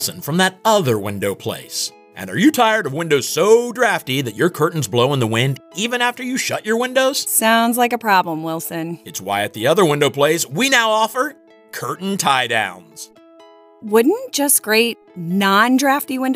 from that other window place. And are you tired of windows so drafty that your curtains blow in the wind even after you shut your windows? Sounds like a problem, Wilson. It's why at the other window place, we now offer curtain tie-downs. Wouldn't just great non-drafty windows